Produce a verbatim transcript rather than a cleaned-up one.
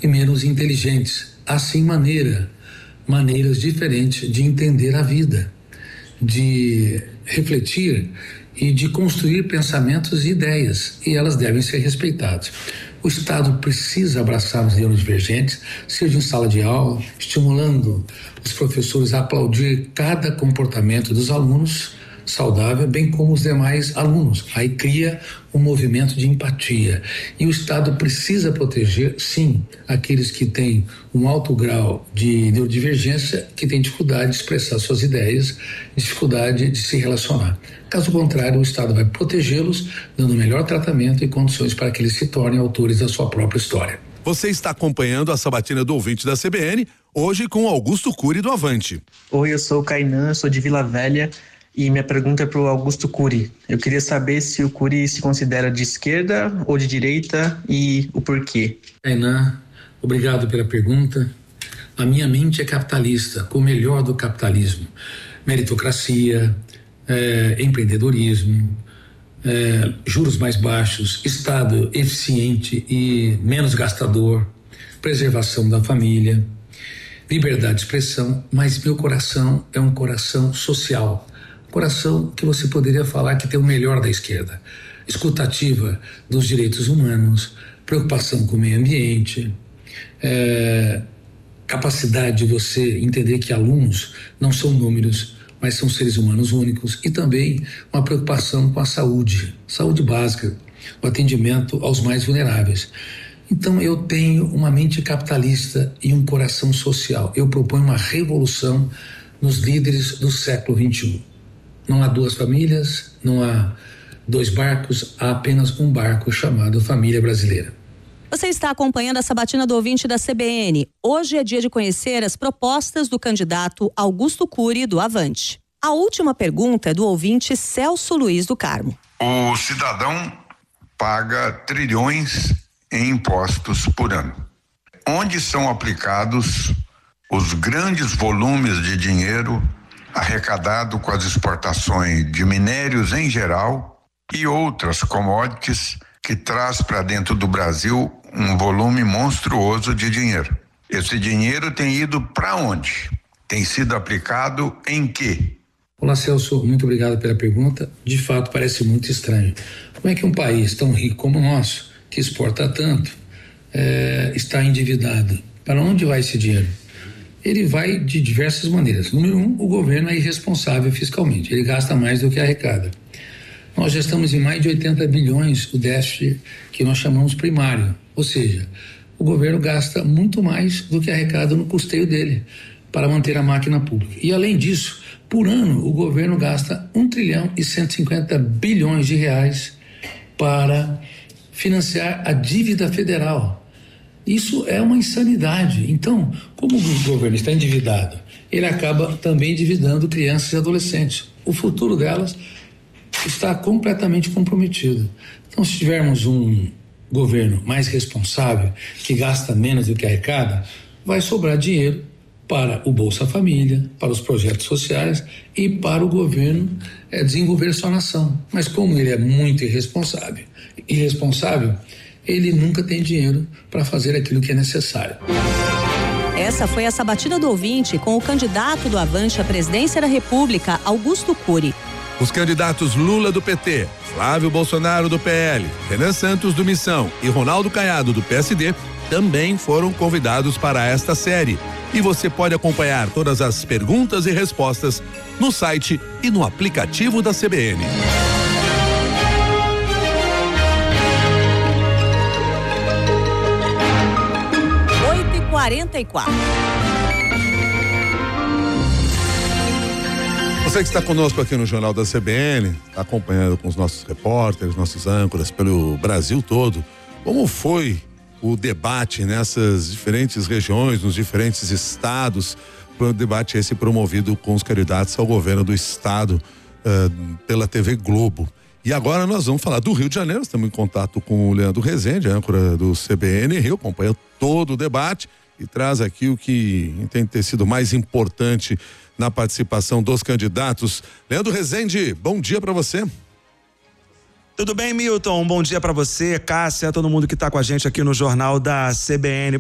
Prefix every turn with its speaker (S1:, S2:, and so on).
S1: e menos inteligentes. Assim, maneira, maneiras diferentes de entender a vida, de refletir e de construir pensamentos e ideias, e elas devem ser respeitadas. O Estado precisa abraçar os neurodivergentes, seja em sala de aula, estimulando os professores a aplaudir cada comportamento dos alunos saudável, bem como os demais alunos. Aí cria um movimento de empatia. E o Estado precisa proteger, sim, aqueles que têm um alto grau de neurodivergência, que têm dificuldade de expressar suas ideias, dificuldade de se relacionar. Caso contrário, o Estado vai protegê-los, dando melhor tratamento e condições para que eles se tornem autores da sua própria história.
S2: Você está acompanhando a sabatina do ouvinte da C B N, hoje com Augusto Cury do Avante.
S3: Oi, eu sou o Kainan, sou de Vila Velha. E minha pergunta é para o Augusto Cury. Eu queria saber se o Cury se considera de esquerda ou de direita e o porquê.
S1: Kainan, obrigado pela pergunta. A minha mente é capitalista, com o melhor do capitalismo. Meritocracia, é, empreendedorismo, é, juros mais baixos, Estado eficiente e menos gastador, preservação da família, liberdade de expressão, mas meu coração é um coração social. Coração que você poderia falar que tem o melhor da esquerda. Escutativa dos direitos humanos, preocupação com o meio ambiente, é, capacidade de você entender que alunos não são números, mas são seres humanos únicos, e também uma preocupação com a saúde, saúde básica, o atendimento aos mais vulneráveis. Então eu tenho uma mente capitalista e um coração social. Eu proponho uma revolução nos líderes do século vinte e um. Não há duas famílias, não há dois barcos, há apenas um barco chamado família brasileira.
S4: Você está acompanhando a sabatina do ouvinte da C B N. Hoje é dia de conhecer as propostas do candidato Augusto Cury do Avante. A última pergunta é do ouvinte Celso Luiz do Carmo.
S5: O cidadão paga trilhões em impostos por ano. Onde são aplicados os grandes volumes de dinheiro arrecadado com as exportações de minérios em geral e outras commodities que traz para dentro do Brasil um volume monstruoso de dinheiro. Esse dinheiro tem ido para onde? Tem sido aplicado em quê?
S1: Olá, Celso, muito obrigado pela pergunta. De fato, parece muito estranho. Como é que um país tão rico como o nosso, que exporta tanto, é, está endividado? Para onde vai esse dinheiro? Ele vai de diversas maneiras. Número um, o governo é irresponsável fiscalmente. Ele gasta mais do que arrecada. Nós já estamos em mais de oitenta bilhões o déficit que nós chamamos primário. Ou seja, o governo gasta muito mais do que arrecada no custeio dele para manter a máquina pública. E além disso, por ano, o governo gasta um trilhão e cento e cinquenta bilhões de reais para financiar a dívida federal. Isso é uma insanidade. Então, como o governo está endividado, ele acaba também endividando crianças e adolescentes. O futuro delas está completamente comprometido. Então, se tivermos um governo mais responsável, que gasta menos do que arrecada, vai sobrar dinheiro para o Bolsa Família, para os projetos sociais e para o governo é, desenvolver sua nação. Mas como ele é muito irresponsável, irresponsável, ele nunca tem dinheiro para fazer aquilo que é necessário.
S4: Essa foi a sabatina do ouvinte com o candidato do Avante à presidência da República, Augusto Cury.
S2: Os candidatos Lula do P T, Flávio Bolsonaro do P L, Renan Santos do Missão e Ronaldo Caiado do P S D também foram convidados para esta série. E você pode acompanhar todas as perguntas e respostas no site e no aplicativo da C B N.
S4: quarenta e quatro.
S2: Você que está conosco aqui no Jornal da C B N, está acompanhando com os nossos repórteres, nossos âncoras pelo Brasil todo, como foi o debate nessas diferentes regiões, nos diferentes estados, o debate esse promovido com os candidatos ao governo do estado uh, pela T V Globo. E agora nós vamos falar do Rio de Janeiro. Estamos em contato com o Leandro Rezende, âncora do C B N Rio, acompanha todo o debate e traz aqui o que tem ter sido mais importante na participação dos candidatos. Leandro Rezende, bom dia para você.
S6: Tudo bem, Milton? Bom dia para você, Cássia, todo mundo que está com a gente aqui no Jornal da C B N.